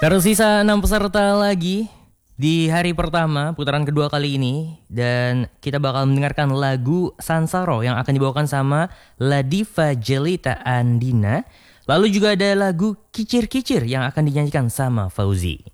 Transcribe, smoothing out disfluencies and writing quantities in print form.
Tersisa 6 peserta lagi di hari pertama putaran kedua kali ini. Dan kita bakal mendengarkan lagu Sansaro yang akan dibawakan sama Ladiva Jelita Andina. Lalu juga ada lagu Kicir-Kicir yang akan dinyanyikan sama Fauzi.